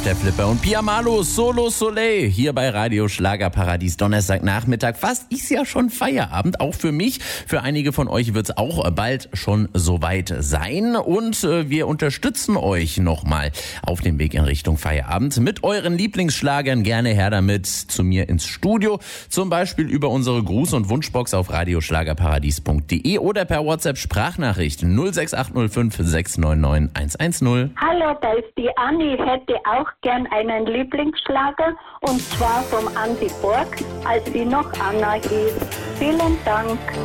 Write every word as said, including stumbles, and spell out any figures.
der Flipper und Pia Malo, Solo Soleil, hier bei Radio Schlagerparadies, Donnerstagnachmittag. Fast ist ja schon Feierabend, auch für mich. Für einige von euch wird es auch bald schon soweit sein. Und äh, wir unterstützen euch nochmal auf dem Weg in Richtung Feierabend mit euren Lieblingsschlagern. Gerne her damit zu mir ins Studio. Zum Beispiel über unsere Gruß- und Wunschbox auf radioschlagerparadies punkt de oder per WhatsApp-Sprachnachricht null sechs acht null fünf sechs neun neun eins eins null. Hallo, da ist die Anni. Ich hätte auch gern einen Lieblingsschlager und zwar vom Andi Borg, als sie noch Anna hieß. Vielen Dank.